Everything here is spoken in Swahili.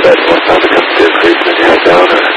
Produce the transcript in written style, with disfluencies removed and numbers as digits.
bed, once all the guns did, please, then you head down, or...